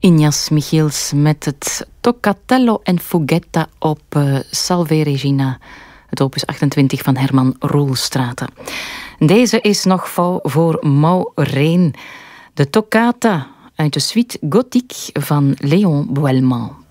Ignaz Michiels met het Toccatello en Fughetta op Salve Regina, het opus 28 van Herman Roelstraten. Deze is nog voor Maureen, de toccata uit de suite gothique van Léon Boëlmans.